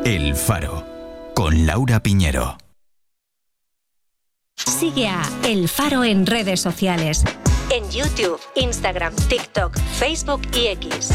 El Faro, con Laura Piñero. Sigue a El Faro en redes sociales. En YouTube, Instagram, TikTok, Facebook y X.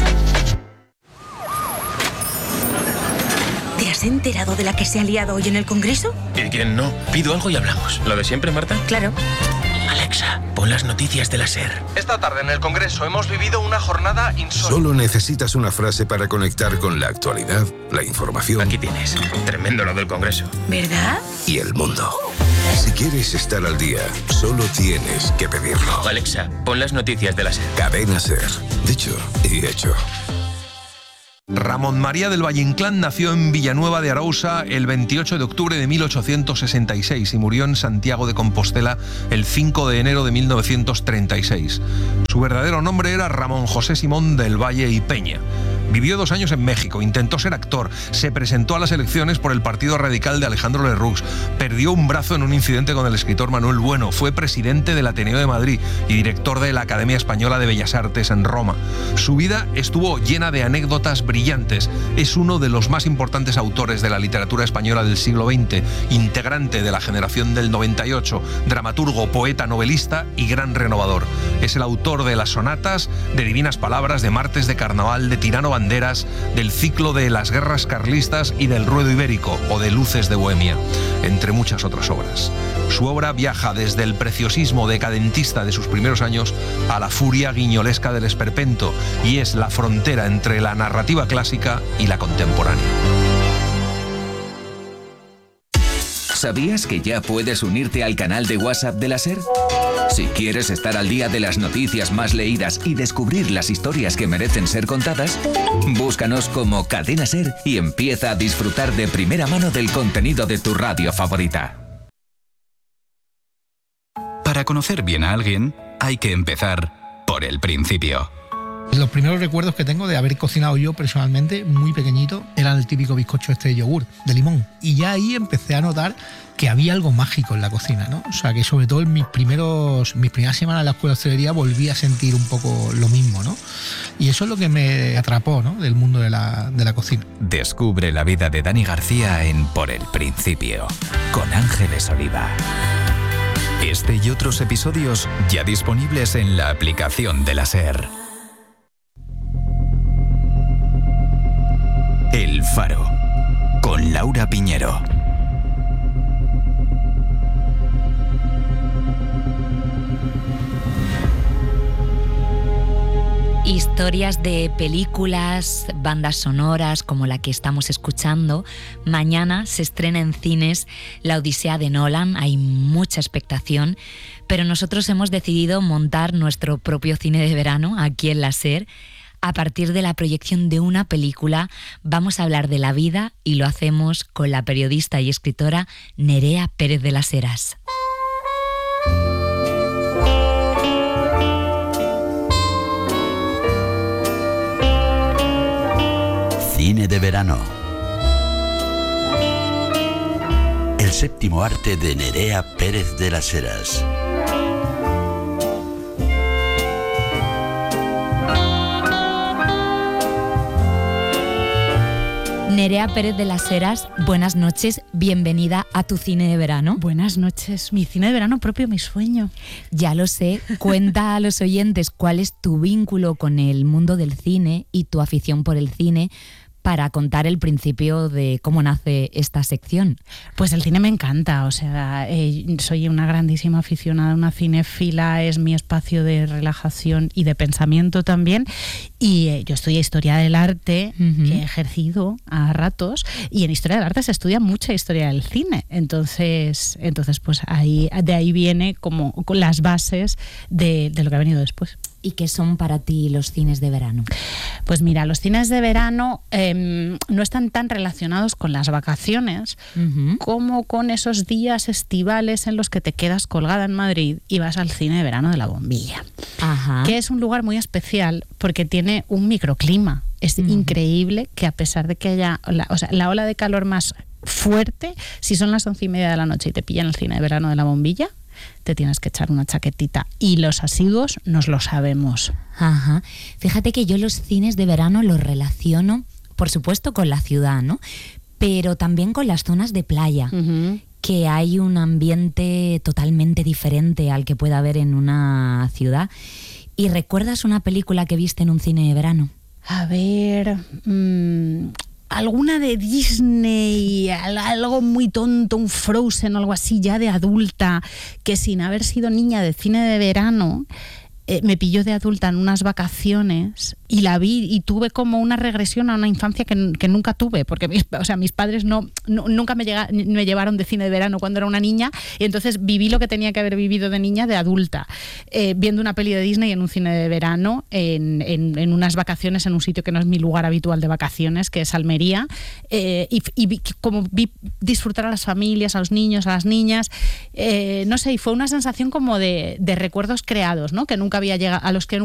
¿Te has enterado de la que se ha liado hoy en el Congreso? ¿Y quién no? Pido algo y hablamos. ¿Lo de siempre, Marta? Claro. Alexa, pon las noticias de la SER. Esta tarde en el Congreso hemos vivido una jornada insólita. Solo necesitas una frase para conectar con la actualidad, la información. Aquí tienes. Tremendo lo del Congreso. ¿Verdad? Y el mundo. Si quieres estar al día, solo tienes que pedirlo. Alexa, pon las noticias de la SER. Cadena SER. Dicho y hecho. Ramón María del Valle Inclán nació en Villanueva de Arousa el 28 de octubre de 1866 y murió en Santiago de Compostela el 5 de enero de 1936. Su verdadero nombre era Ramón José Simón del Valle y Peña. Vivió 2 años en México, intentó ser actor, se presentó a las elecciones por el Partido Radical de Alejandro Lerroux, perdió un brazo en un incidente con el escritor Manuel Bueno, fue presidente del Ateneo de Madrid y director de la Academia Española de Bellas Artes en Roma. Su vida estuvo llena de anécdotas brillantes. Es uno de los más importantes autores de la literatura española del siglo XX, integrante de la generación del 98, dramaturgo, poeta, novelista y gran renovador. Es el autor de las sonatas, de Divinas Palabras, de Martes de Carnaval, de Tirano Banderas, del ciclo de las guerras carlistas y del Ruedo Ibérico o de Luces de Bohemia, entre muchas otras obras. Su obra viaja desde el preciosismo decadentista de sus primeros años a la furia guiñolesca del esperpento y es la frontera entre la narrativa clásica y la contemporánea. ¿Sabías que ya puedes unirte al canal de WhatsApp de la SER? Si quieres estar al día de las noticias más leídas y descubrir las historias que merecen ser contadas, búscanos como Cadena SER y empieza a disfrutar de primera mano del contenido de tu radio favorita. Para conocer bien a alguien, hay que empezar por el principio. Los primeros recuerdos que tengo de haber cocinado yo personalmente, muy pequeñito, era el típico bizcocho de yogur, de limón. Y ya ahí empecé a notar que había algo mágico en la cocina, ¿no? O sea, que sobre todo en mis primeras semanas en la escuela de hostelería volví a sentir un poco lo mismo, ¿no? Y eso es lo que me atrapó, ¿no?, del mundo de la cocina. Descubre la vida de Dani García en Por el Principio, con Ángeles Oliva. Este y otros episodios ya disponibles en la aplicación de la SER. El Faro, con Laura Piñero. Historias de películas, bandas sonoras como la que estamos escuchando. Mañana se estrena en cines La Odisea de Nolan, hay mucha expectación, pero nosotros hemos decidido montar nuestro propio cine de verano aquí en la SER. A partir de la proyección de una película vamos a hablar de la vida y lo hacemos con la periodista y escritora Nerea Pérez de las Heras. Cine de verano. El séptimo arte de Nerea Pérez de las Heras. Nerea Pérez de las Heras, buenas noches, bienvenida a tu cine de verano. Buenas noches, mi cine de verano propio, mi sueño. Ya lo sé, cuenta a los oyentes cuál es tu vínculo con el mundo del cine y tu afición por el cine, para contar el principio de cómo nace esta sección. Pues el cine me encanta, o sea, soy una grandísima aficionada, una cinéfila, es mi espacio de relajación y de pensamiento también, y yo estudié Historia del Arte, que he ejercido a ratos, y en Historia del Arte se estudia mucha historia del cine, entonces pues de ahí viene como con las bases de lo que ha venido después. ¿Y qué son para ti los cines de verano? Pues mira, los cines de verano no están tan relacionados con las vacaciones como con esos días estivales en los que te quedas colgada en Madrid y vas al cine de verano de La Bombilla. Ajá. Que es un lugar muy especial porque tiene un microclima. Es increíble que a pesar de que haya la ola de calor más fuerte, si son las 11:30 de la noche y te pillan el cine de verano de La Bombilla, te tienes que echar una chaquetita, y los asiduos nos lo sabemos. Ajá. Fíjate que yo los cines de verano los relaciono, por supuesto, con la ciudad, ¿no? pero también con las zonas de playa, que hay un ambiente totalmente diferente al que pueda haber en una ciudad. ¿Y recuerdas una película que viste en un cine de verano? A ver, alguna de Disney, algo muy tonto, un Frozen o algo así ya de adulta, que sin haber sido niña de cine de verano, me pilló de adulta en unas vacaciones y la vi y tuve como una regresión a una infancia que nunca tuve, porque mis padres nunca me llevaron de cine de verano cuando era una niña, y entonces viví lo que tenía que haber vivido de niña de adulta, viendo una peli de Disney en un cine de verano, en unas vacaciones en un sitio que no es mi lugar habitual de vacaciones, que es Almería, y vi disfrutar a las familias, a los niños, a las niñas, no sé, y fue una sensación como de recuerdos creados, ¿no? Que nunca había llegado, a los que